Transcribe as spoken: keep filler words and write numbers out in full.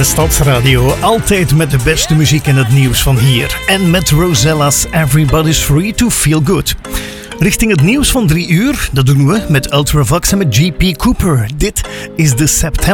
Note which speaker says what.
Speaker 1: Stadsradio. Altijd met de beste muziek en het nieuws van hier. En met Rosella's Everybody's Free to Feel Good. Richting het nieuws van drie uur, dat doen we met Ultravox en met G P Cooper. Dit is de September